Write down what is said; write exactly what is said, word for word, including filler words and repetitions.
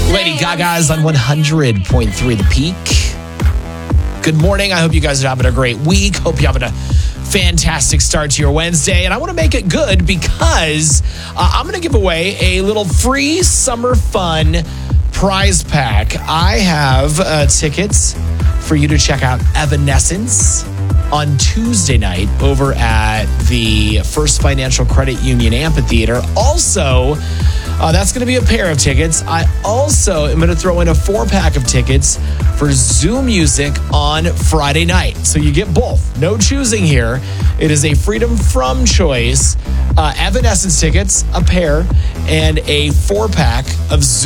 Lady Gaga's on one hundred point three The Peak. Good morning. I hope you guys are having a great week. Hope you're having a fantastic start to your Wednesday. And I want to make it good because uh, I'm going to give away a little free summer fun prize pack. I have uh, tickets for you to check out Evanescence on Tuesday night over at the First Financial Credit Union Amphitheater. Also, uh, that's going to be a pair of tickets. I also am going to throw in a four-pack of tickets for Zoo Music on Friday night. So you get both. No choosing here. It is a freedom from choice. Uh, Evanescence tickets, a pair, and a four-pack of Zoo